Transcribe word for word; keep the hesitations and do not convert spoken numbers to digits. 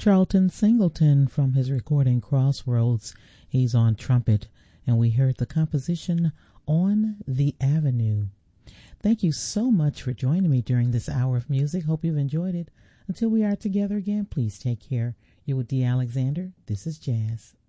Charlton Singleton from his recording Crossroads. He's on trumpet, and we heard the composition On the Avenue. Thank you so much for joining me during this hour of music. Hope you've enjoyed it. Until we are together again, please take care. You're with Dee Alexander. This is Jazz.